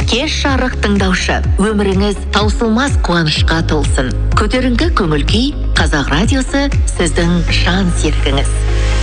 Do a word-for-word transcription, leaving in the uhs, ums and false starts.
кеш жарық тыңдаушы, өміріңіз таусылмас қуанышқа толсын. Көтеріңкі көңіл күй, Қазақ радиосы сіздің жан серігіңіз.